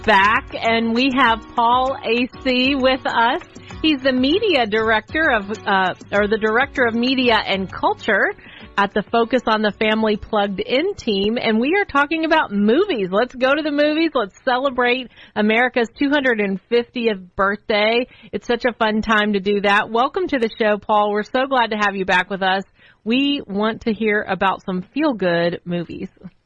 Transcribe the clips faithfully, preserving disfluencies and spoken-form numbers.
back, and we have Paul Asay with us. He's the media director of, uh, or the director of media and culture at the Focus on the Family Plugged In team, and we are talking about movies. Let's go to the movies. Let's celebrate America's two hundred fiftieth birthday. It's such a fun time to do that. Welcome to the show, Paul. We're so glad to have you back with us. We want to hear about some feel-good movies.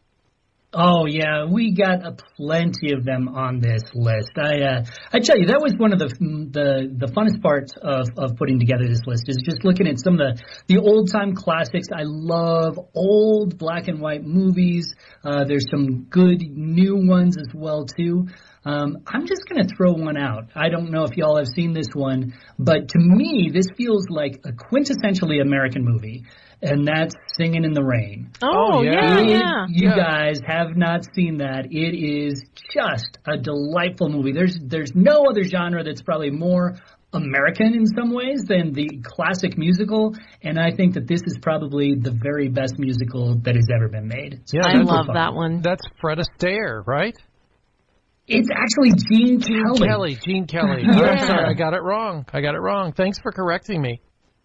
Oh, yeah, we got a plenty of them on this list. I uh, I tell you, that was one of the the, the funnest parts of, of putting together this list, is just looking at some of the, the old-time classics. I love old black and white movies. Uh, there's some good new ones as well, too. Um, I'm just going to throw one out. I don't know if y'all have seen this one, but to me, this feels like a quintessentially American movie, and that's Singing in the Rain. Oh, yeah, if yeah. you yeah. guys have not seen that, it is just a delightful movie. There's there's no other genre that's probably more American in some ways than the classic musical, and I think that this is probably the very best musical that has ever been made. Yeah, I love that one. That's Fred Astaire, right? It's actually Gene, Gene Kelly. Kelly. Gene Kelly. Yeah. I'm sorry, I got it wrong. I got it wrong. Thanks for correcting me.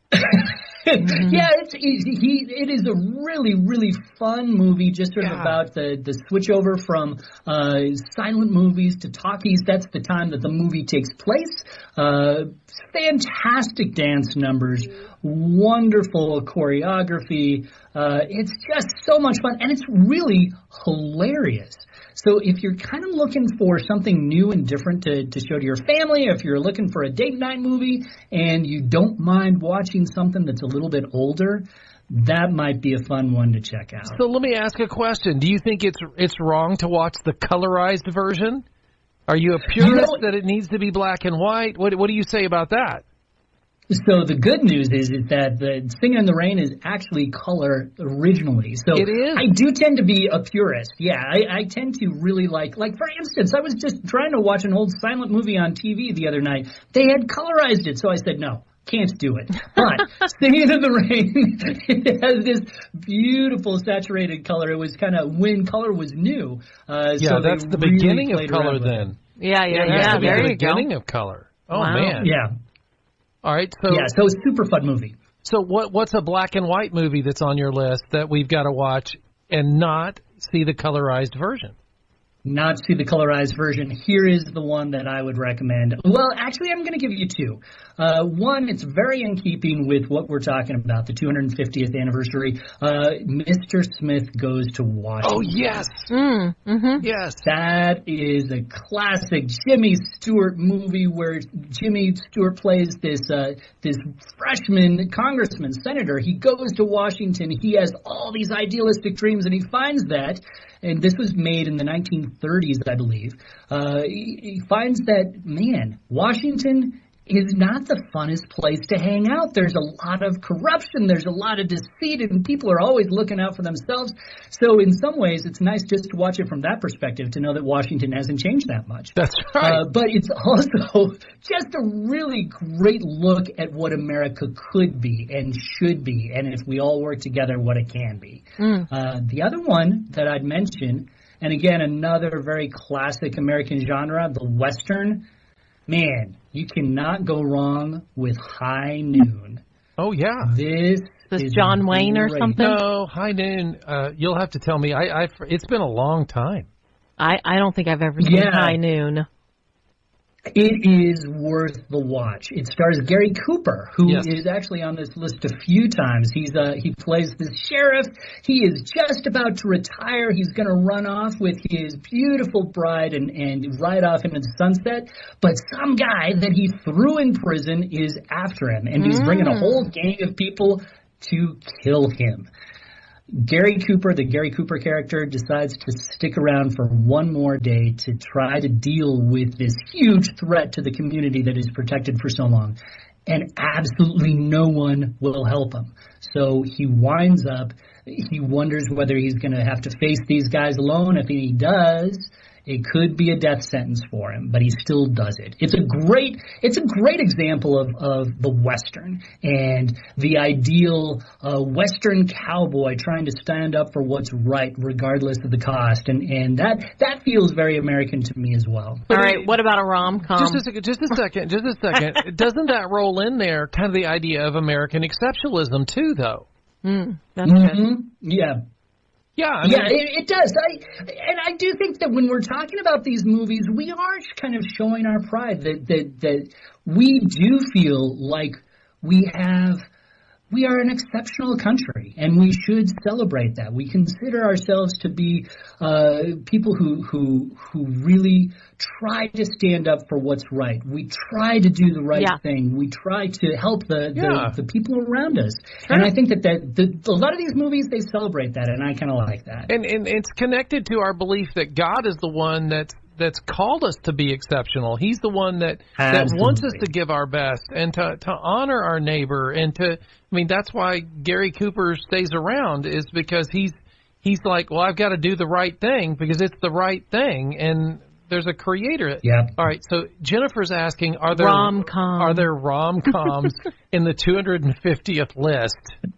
Mm-hmm. Yeah, it's easy. He it is a really really fun movie, just sort of yeah. about the the switch over from uh, silent movies to talkies. That's the time that the movie takes place. Uh, fantastic dance numbers, wonderful choreography. Uh, it's just so much fun, and it's really hilarious. So if you're kind of looking for something new and different to, to show to your family, if you're looking for a date night movie and you don't mind watching something that's a little bit older, that might be a fun one to check out. So let me ask a question. Do you think it's it's wrong to watch the colorized version? Are you a purist you know, that it needs to be black and white? What What do you say about that? So the good news is, is that the Singing in the Rain is actually color originally. So it is. I do tend to be a purist. Yeah, I, I tend to really like, like for instance, I was just trying to watch an old silent movie on T V the other night. They had colorized it, so I said, no, can't do it. But Singing in the Rain, it has this beautiful saturated color. It was kind of when color was new. Uh, yeah, so that's the really beginning of color then. Yeah, yeah, yeah. yeah there the you go. beginning of color. Oh, wow. man. Yeah. All right, so yeah, so it's a super fun movie. So what what's a black and white movie that's on your list that we've got to watch and not see the colorized version? Not see the colorized version. Here is the one that I would recommend. Well, actually, I'm going to give you two. Uh, one, it's very in keeping with what we're talking about, the two hundred fiftieth anniversary. Uh, Mister Smith Goes to Washington. Oh, yes. Mm, mm-hmm. Yes. That is a classic Jimmy Stewart movie where Jimmy Stewart plays this uh, this freshman congressman, senator. He goes to Washington. He has all these idealistic dreams, and he finds that, and this was made in the nineteen thirties, I believe, uh, he, he finds that, man, Washington is not the funnest place to hang out. There's a lot of corruption. There's a lot of deceit, and people are always looking out for themselves. So in some ways, it's nice just to watch it from that perspective, to know that Washington hasn't changed that much. That's right. Uh, but it's also just a really great look at what America could be and should be, and if we all work together, what it can be. Mm. Uh, the other one that I'd mention, and again, another very classic American genre, the Western. Man, you cannot go wrong with High Noon. Oh, yeah. This is is John Wayne or great. something? No, High Noon, uh, you'll have to tell me. I, I, it's been a long time. I, I don't think I've ever seen yeah. High Noon. It is worth the watch. It stars Gary Cooper, who yes. is actually on this list a few times. He's uh, he plays the sheriff. He is just about to retire. He's going to run off with his beautiful bride and, and ride off into the sunset. But some guy that he threw in prison is after him, and he's mm. bringing a whole gang of people to kill him. Gary Cooper, the Gary Cooper character, decides to stick around for one more day to try to deal with this huge threat to the community that he's protected for so long. And absolutely no one will help him. So he winds up, he wonders whether he's going to have to face these guys alone. If he does, It could be a death sentence for him, but he still does it. It's a great, it's a great example of, of the Western and the ideal uh, Western cowboy trying to stand up for what's right, regardless of the cost. And, and that, that feels very American to me as well. All right, what about a rom-com? Just a second, just a second, just a second. Doesn't that roll in there kind of the idea of American exceptionalism too, though? Mm, that's mm-hmm. good. Yeah. Yeah, I mean, yeah, it, it does. I and I do think that when we're talking about these movies, we are kind of showing our pride that that that we do feel like we have we are an exceptional country, and we should celebrate that. We consider ourselves to be uh, people who who who really try to stand up for what's right. We try to do the right yeah. thing. We try to help the yeah. the, the people around us. Sure. And I think that, that the, a lot of these movies, they celebrate that, and I kind of like that. And, and it's connected to our belief that God is the one that's that's called us to be exceptional. He's the one that, that wants us to give our best and to, to honor our neighbor. And to, I mean, that's why Gary Cooper stays around, is because he's he's like, well, I've got to do the right thing because it's the right thing. And there's a creator. Yeah. All right. So Jennifer's asking, are there rom-com. are there rom-coms in the two hundred fiftieth list?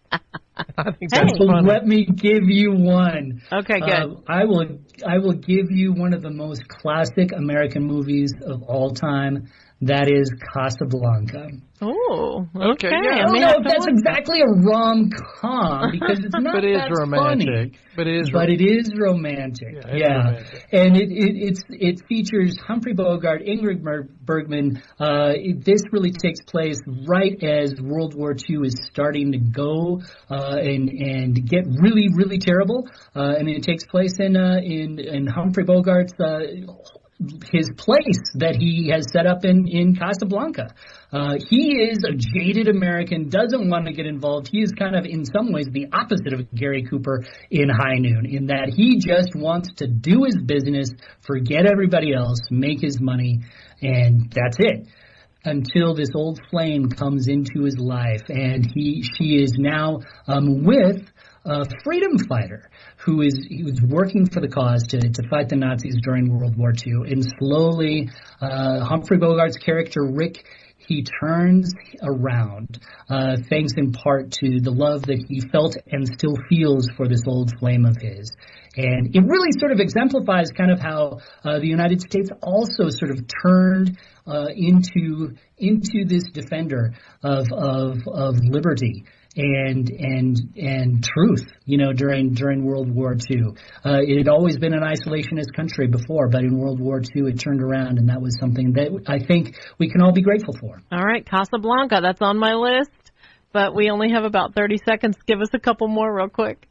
I think hey. that's funny. Let me give you one. Okay, good. Uh, I will. I will give you one of the most classic American movies of all time. That is Casablanca. Oh, okay. Okay, yeah. I don't know if that's exactly a rom-com because it's not but it is that romantic. funny. But it is. But it is romantic. Yeah, it's yeah. romantic. And it, it it's it features Humphrey Bogart, Ingrid Bergman. Uh, it, this really takes place right as World War Two is starting to go uh, and and get really really terrible. Uh, and it takes place in uh, in in Humphrey Bogart's. Uh, his place that he has set up in, in Casablanca. Uh, he is a jaded American, doesn't want to get involved. He is kind of, in some ways, the opposite of Gary Cooper in High Noon, in that he just wants to do his business, forget everybody else, make his money, and that's it. Until this old flame comes into his life, and he she is now um, with a freedom fighter who is he was working for the cause to, to fight the Nazis during World War Two. And slowly, uh, Humphrey Bogart's character, Rick, he turns around, uh, thanks in part to the love that he felt and still feels for this old flame of his. And it really sort of exemplifies kind of how uh, the United States also sort of turned uh, into into this defender of of, of liberty and and and truth, you know, during during World War Two. Uh, it had always been an isolationist country before, but in World War Two it turned around, and that was something that I think we can all be grateful for. All right, Casablanca, that's on my list, but we only have about thirty seconds. Give us a couple more real quick.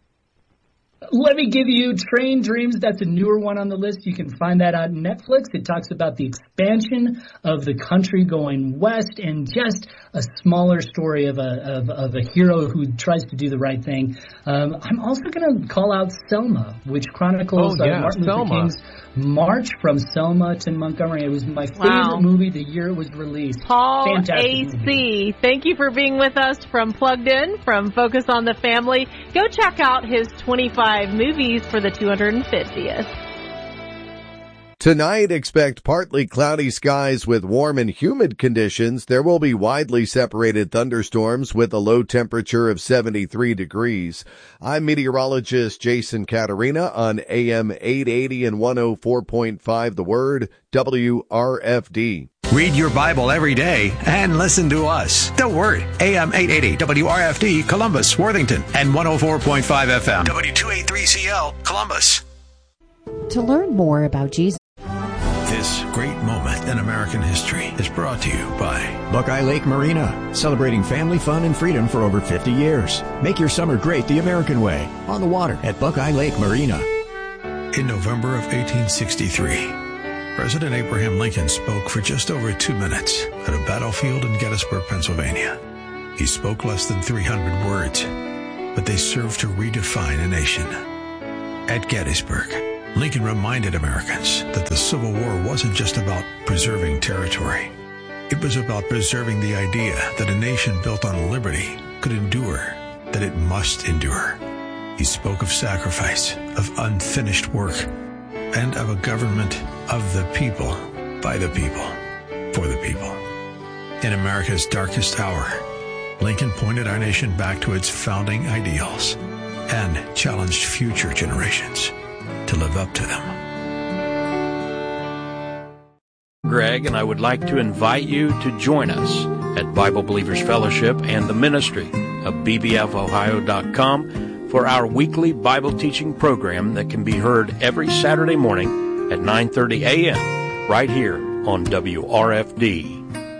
Let me give you Train Dreams. That's a newer one on the list. You can find that on Netflix. It talks about the expansion of the country going west and just a smaller story of a of, of a hero who tries to do the right thing. Um, I'm also going to call out Selma, which chronicles oh, yeah, uh, Martin Selma. Luther King's march from Selma to Montgomery. It was my favorite wow. movie the year it was released. Paul Fantastic A C, movie. Thank you for being with us from Plugged In, from Focus on the Family. Go check out his twenty-five movies for the two hundred fiftieth. Tonight, expect partly cloudy skies with warm and humid conditions. There will be widely separated thunderstorms with a low temperature of seventy-three degrees. I'm meteorologist Jason Caterina on A M eight eighty and one oh four point five The Word, W R F D. Read your Bible every day and listen to us. The Word, A M eight eighty, W R F D, Columbus, Worthington, and one oh four point five F M, W two eighty-three C L, Columbus. To learn more about Jesus. This great moment in American history is brought to you by Buckeye Lake Marina, celebrating family fun and freedom for over fifty years. Make your summer great the American way, on the water at Buckeye Lake Marina. In November of eighteen sixty-three, President Abraham Lincoln spoke for just over two minutes at a battlefield in Gettysburg, Pennsylvania. He spoke less than three hundred words, but they served to redefine a nation. At Gettysburg, Lincoln reminded Americans that the Civil War wasn't just about preserving territory. It was about preserving the idea that a nation built on liberty could endure, that it must endure. He spoke of sacrifice, of unfinished work, and of a government of the people, by the people, for the people. In America's darkest hour, Lincoln pointed our nation back to its founding ideals and challenged future generations to live up to them. Greg, and I would like to invite you to join us at Bible Believers Fellowship and the ministry of b b f ohio dot com for our weekly Bible teaching program that can be heard every Saturday morning at nine thirty a.m. right here on W R F D.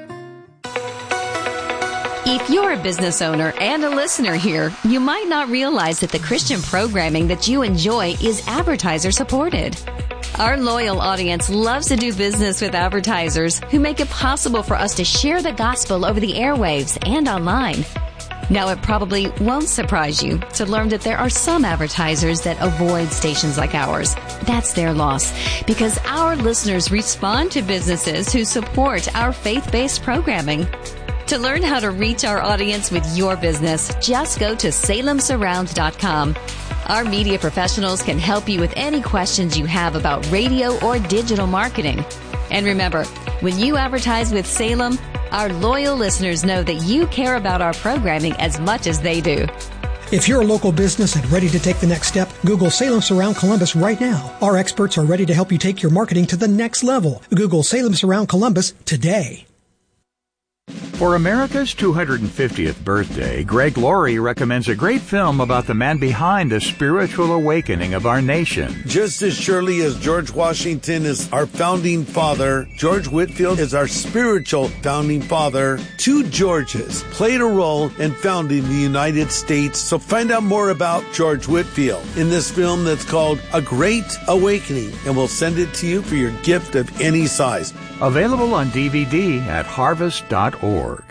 If you're a business owner and a listener here, you might not realize that the Christian programming that you enjoy is advertiser supported. Our loyal audience loves to do business with advertisers who make it possible for us to share the gospel over the airwaves and online. Now, it probably won't surprise you to learn that there are some advertisers that avoid stations like ours. That's their loss, because our listeners respond to businesses who support our faith-based programming. To learn how to reach our audience with your business, just go to salem surround dot com. Our media professionals can help you with any questions you have about radio or digital marketing. And remember, when you advertise with Salem, our loyal listeners know that you care about our programming as much as they do. If you're a local business and ready to take the next step, Google Salem Surround Columbus right now. Our experts are ready to help you take your marketing to the next level. Google Salem Surround Columbus today. For America's two hundred fiftieth birthday, Greg Laurie recommends a great film about the man behind the spiritual awakening of our nation. Just as surely as George Washington is our founding father, George Whitefield is our spiritual founding father. Two Georges played a role in founding the United States. So find out more about George Whitefield in this film that's called A Great Awakening, and we'll send it to you for your gift of any size. Available on D V D at harvest dot org.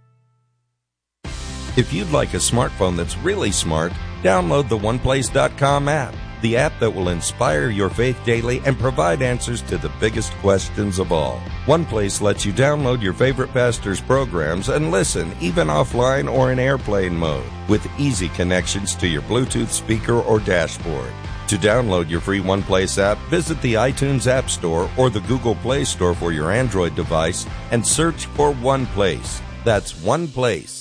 If you'd like a smartphone that's really smart, download the one place dot com app, the app that will inspire your faith daily and provide answers to the biggest questions of all. OnePlace lets you download your favorite pastor's programs and listen, even offline or in airplane mode, with easy connections to your Bluetooth speaker or dashboard. To download your free OnePlace app, visit the iTunes App Store or the Google Play Store for your Android device and search for OnePlace. That's OnePlace.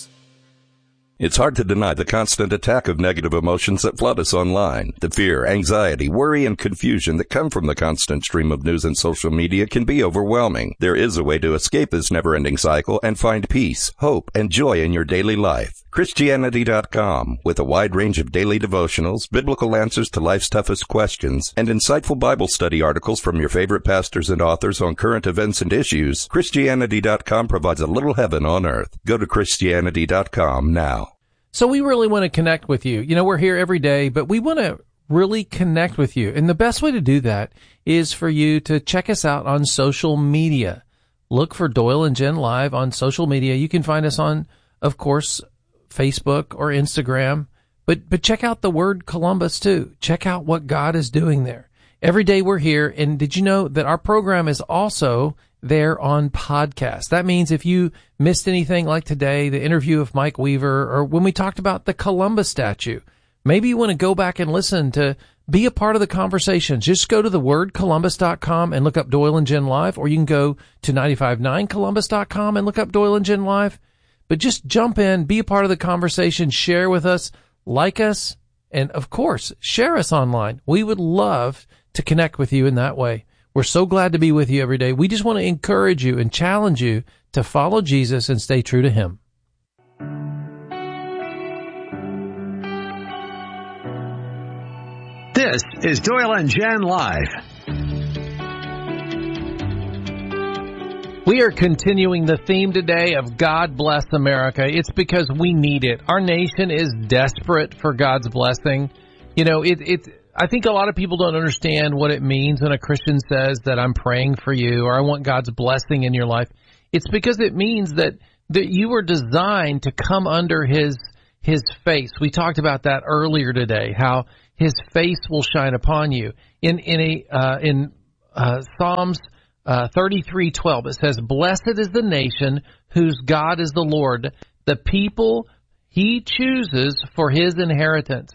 It's hard to deny the constant attack of negative emotions that flood us online. The fear, anxiety, worry, and confusion that come from the constant stream of news and social media can be overwhelming. There is a way to escape this never-ending cycle and find peace, hope, and joy in your daily life. Christianity dot com, with a wide range of daily devotionals, biblical answers to life's toughest questions, and insightful Bible study articles from your favorite pastors and authors on current events and issues, Christianity dot com provides a little heaven on earth. Go to Christianity dot com now. So we really want to connect with you. You know, we're here every day, but we want to really connect with you. And the best way to do that is for you to check us out on social media. Look for Doyle and Jen Live on social media. You can find us on, of course, Facebook or Instagram, but, but check out the word Columbus too. Check out what God is doing there. Every day we're here. And did you know that our program is also there on podcast? That means if you missed anything like today, the interview of Mike Weaver, or when we talked about the Columbus statue, maybe you want to go back and listen to be a part of the conversation. Just go to the word Columbus dot com and look up Doyle and Jen Live, or you can go to ninety-five point nine Columbus dot com and look up Doyle and Jen Live. But just jump in, be a part of the conversation, share with us, like us, and of course, share us online. We would love to connect with you in that way. We're so glad to be with you every day. We just want to encourage you and challenge you to follow Jesus and stay true to Him. This is Doyle and Jen Live. We are continuing the theme today of God Bless America. It's because we need it. Our nation is desperate for God's blessing. You know, it, it, I think a lot of people don't understand what it means when a Christian says that I'm praying for you or I want God's blessing in your life. It's because it means that, that you were designed to come under His His face. We talked about that earlier today, how His face will shine upon you. In in a uh, in uh, Psalms uh, thirty-three twelve, it says, "Blessed is the nation whose God is the Lord, the people He chooses for His inheritance."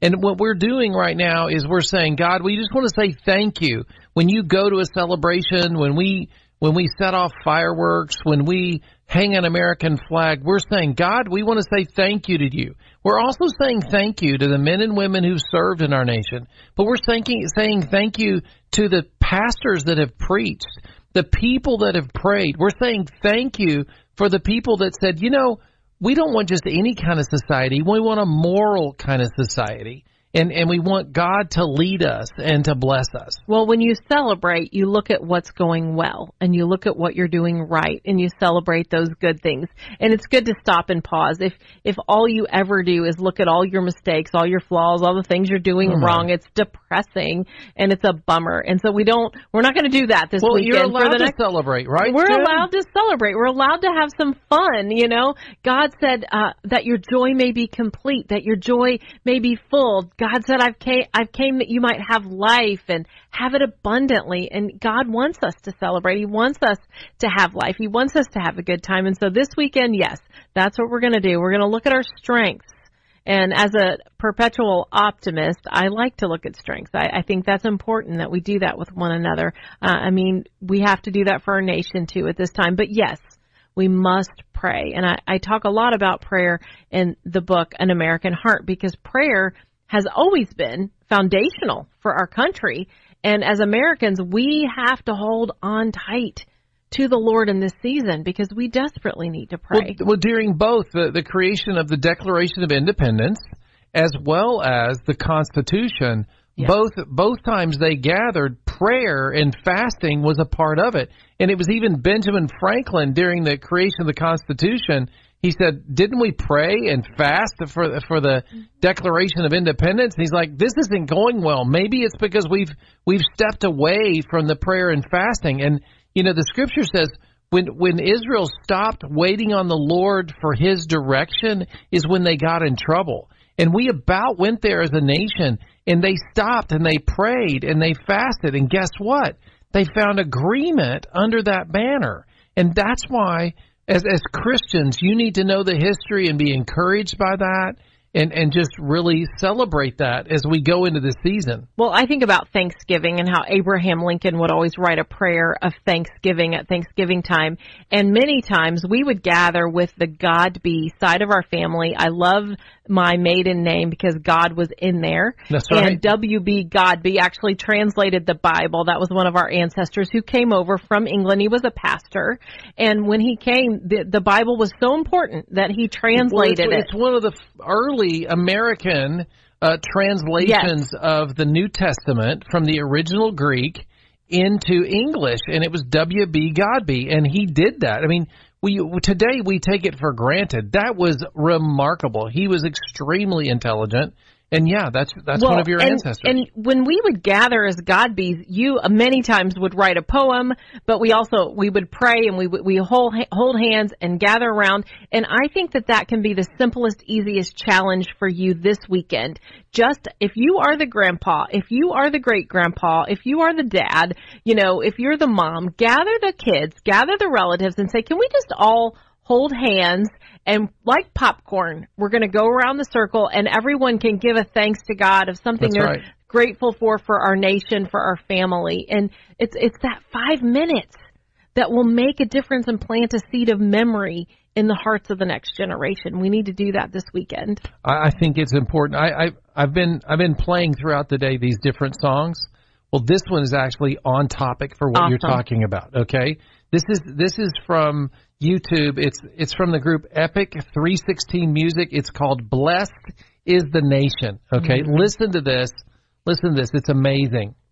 And what we're doing right now is we're saying, God, we just want to say thank you. When you go to a celebration, when we when we set off fireworks, when we hang an American flag, we're saying, God, we want to say thank you to you. We're also saying thank you to the men and women who served in our nation. But we're thanking, saying thank you to the pastors that have preached, the people that have prayed. We're saying thank you for the people that said, you know, we don't want just any kind of society. We want a moral kind of society. And and we want God to lead us and to bless us. Well, when you celebrate, you look at what's going well, and you look at what you're doing right, and you celebrate those good things. And it's good to stop and pause. If if all you ever do is look at all your mistakes, all your flaws, all the things you're doing mm-hmm. wrong, it's depressing and it's a bummer. And so we don't, we're not going to do that this well, weekend. Well, you're allowed for the to next, celebrate, right? We're Jim? allowed to celebrate. We're allowed to have some fun. You know, God said uh, that your joy may be complete, that your joy may be full. God said, I've came, I've came that you might have life and have it abundantly. And God wants us to celebrate. He wants us to have life. He wants us to have a good time. And so this weekend, yes, that's what we're going to do. We're going to look at our strengths. And as a perpetual optimist, I like to look at strengths. I, I think that's important that we do that with one another. Uh, I mean, we have to do that for our nation too at this time. But yes, we must pray. And I, I talk a lot about prayer in the book, An American Heart, because prayer has always been foundational for our country. And as Americans, we have to hold on tight to the Lord in this season because we desperately need to pray. Well, well during both the, the creation of the Declaration of Independence as well as the Constitution, yeah. both both times they gathered, prayer and fasting was a part of it. And it was even Benjamin Franklin during the creation of the Constitution. He said, didn't we pray and fast for for the Declaration of Independence? And he's like, this isn't going well. Maybe it's because we've we've stepped away from the prayer and fasting. And, you know, the scripture says when when Israel stopped waiting on the Lord for his direction is when they got in trouble. And we about went there as a nation, and they stopped and they prayed and they fasted. And guess what? They found agreement under that banner. And that's why As as Christians, you need to know the history and be encouraged by that and, and just really celebrate that as we go into this season. Well, I think about Thanksgiving and how Abraham Lincoln would always write a prayer of thanksgiving at Thanksgiving time. And many times we would gather with the God be side of our family. I love my maiden name because God was in there. That's right. And W B Godby actually translated the Bible. That was one of our ancestors who came over from England. He was a pastor. And when he came, the, the Bible was so important that he translated well, it. it's, it's one of the early American uh, translations yes. of the New Testament from the original Greek into English. And it was W B Godby. And he did that. I mean, We, today we take it for granted. That was remarkable. He was extremely intelligent. And yeah, that's that's well, one of your and, ancestors. And when we would gather as Godbys, you uh, many times would write a poem, but we also, we would pray and we we hold, hold hands and gather around. And I think that that can be the simplest, easiest challenge for you this weekend. Just, if you are the grandpa, if you are the great grandpa, if you are the dad, you know, if you're the mom, gather the kids, gather the relatives and say, can we just all hold hands and like popcorn, we're going to go around the circle and everyone can give a thanks to God of something That's they're right. grateful for, for our nation, for our family. And it's, it's that five minutes that will make a difference and plant a seed of memory in the hearts of the next generation. We need to do that this weekend. I, I think it's important. I, I, I've been, I've been playing throughout the day these different songs. Well, this one is actually on topic for what Awesome. you're talking about. Okay. This is, this is from YouTube. It's it's from the group Epic three sixteen Music. It's called Blessed is the Nation. Okay, mm-hmm. Listen to this. Listen to this. It's amazing.